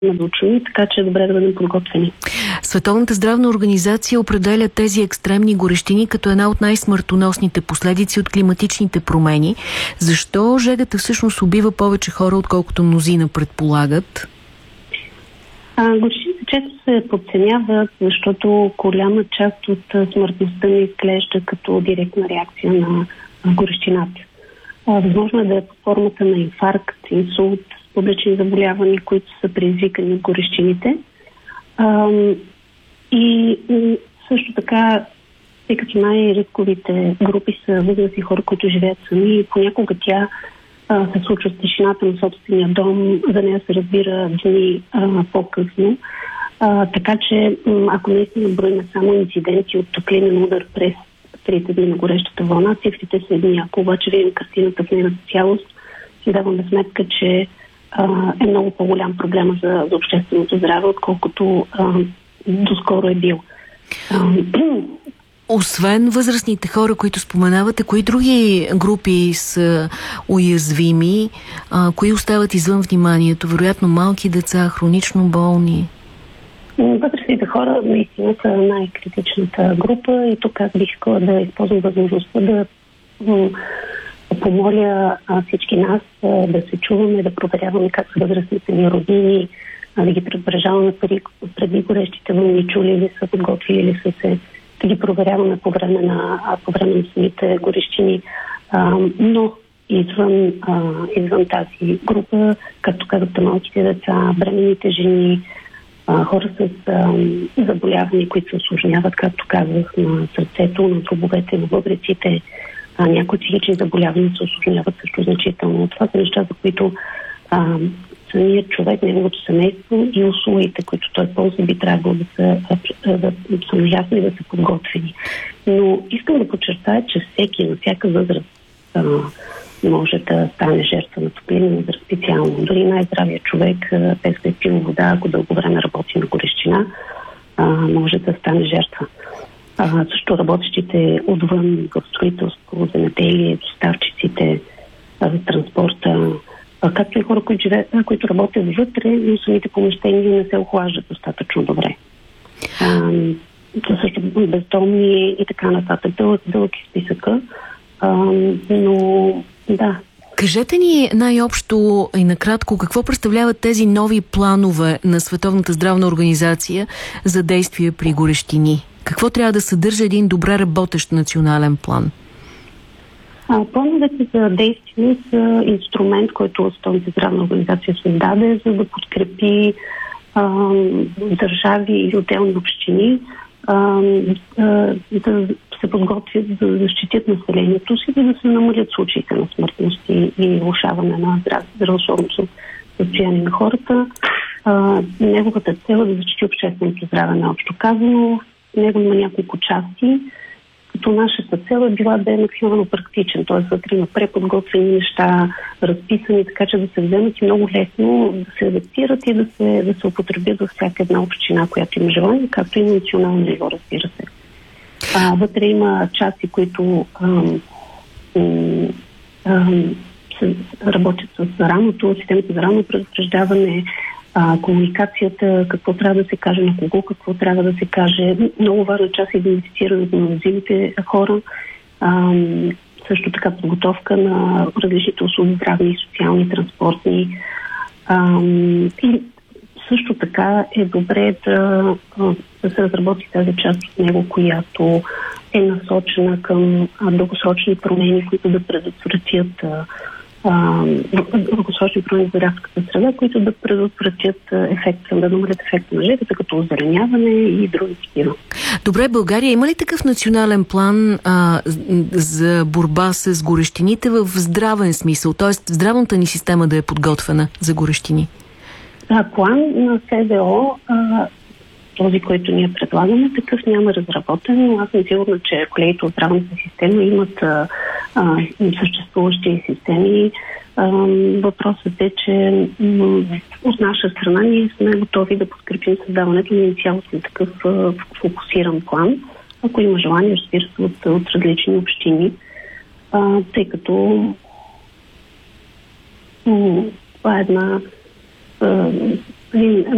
научени, така че е добре да бъдем подготвени. Световната здравна организация определя тези екстремни горещини като една от най-смъртоносните последици от климатичните промени. Защо жегата всъщност убива повече хора, отколкото мнозина предполагат? Горещините често се подценяват, защото голяма част от смъртността не изглежда като директна реакция на горещината. Възможно е да е под формата на инфаркт, инсулт, публични заболявания, които са предизвикани от горещините. И също така, тъй като най-рисковите групи са възрастни хора, които живеят сами, и понякога тя се случва с тишината на собствения дом, за нея се разбира дни по-късно. Така че, ако наистина броим само инциденти от топлинен удар през 3 дни на горещата вълна, цифрите са едни. Ако обаче видим картината в нейната цялост, си даваме сметка, че е много по-голям проблема за общественото здраве, отколкото доскоро е бил. Освен възрастните хора, които споменавате, кои други групи са уязвими, кои остават извън вниманието? Вероятно малки деца, хронично болни? Възрастните хора наистина са най-критичната група и тук аз бих искала да използвам възможността да помоля всички нас да се чуваме, да проверяваме как са възрастните ни родини, да ги предупреждаваме преди горещите вълни, чули ли са, подготвили ли са се, да ги проверяваме по време на самите горещини. Но извън тази група, както казахте, малките деца, бременните жени, хора с заболявания, които се усложняват, както казах, на сърцето, на дробовете, на бъбреците, някои психични заболявания се усложняват също значително. Това са неща, за които самият човек, неговото семейство и услугите, които той ползва, би трябвало да са ясни и да са подготвени. Но искам да подчертая, че всеки на всяка възраст може да стане жертва на топлинен удар специално. Дори най-здравият човек, без да е пил вода, ако дълго време работи на горещина, може да стане жертва. Също работещите отвън в строителство, земеделие, доставчиците, транспорта, както и хора, които работят вътре, но самите помещения не се охлаждат достатъчно добре. Също бездомни и така нататък. Дълъг е списъка. Но да. Кажете ни най-общо и накратко какво представляват тези нови планове на Световната здравна организация за действие при горещини? Какво трябва да съдържа един добре работещ национален план? Плановете за действие са инструмент, който Световната здравна организация създаде, за да подкрепи държави и отделни общини да се подготвят да защитят населението си и да се намалят случаите на смъртност и влошаване на здравословното състояние на хората. Неговата цел е да защити общественото здраве наобщо казано. Него има няколко части, като нашата цел е била да е максимално практичен, т.е. вътре има преподготвени неща, разписани, така че да се вземат и много лесно да се адаптират и да се употребят във всяка една община, която има желание, както и на национално ниво, разбира се. Вътре има части, които работят с раното, системата за ранно предупреждаване, комуникацията, какво трябва да се каже на кого, какво трябва да се каже. Много важна част е идентифицирането на уязвимите хора. Също така подготовка на различните услуги, здравни, социални, транспортни. И също така е добре да се разработи тази част от него, която е насочена към дългосрочни промени, които да предотвратят дългосрочни промени в градската среда, които да предотвратят ефекта, да намалят ефекта на жегата, като озеленяване и други такива. Добре, България има ли такъв национален план за борба с горещините в здравен смисъл? Т.е. здравната ни система да е подготвена за горещини? План на СЗО, този, който ние предлагаме, такъв няма разработен, но аз съм сигурна, че колегите от здравната система имат съществуващи системи. Въпросът е, че от наша страна ние сме готови да подкрепим създаването на цялостен такъв фокусиран план, ако има желание, разбира се, от различни общини, тъй като това е една